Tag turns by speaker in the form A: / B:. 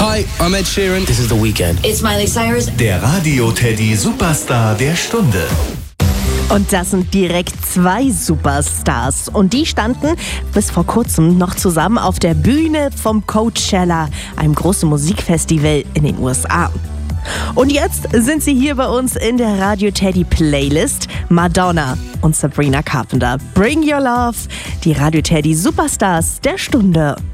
A: Hi, I'm Ed Sheeran.
B: This is The Weeknd.
C: It's Miley Cyrus.
D: Der Radio Teddy Superstar der Stunde.
E: Und das sind direkt 2 Superstars. Und die standen bis vor kurzem noch zusammen auf der Bühne vom Coachella, einem großen Musikfestival in den USA. Und jetzt sind sie hier bei uns in der Radio Teddy Playlist. Madonna und Sabrina Carpenter. Bring Your Love, die Radio Teddy Superstars der Stunde.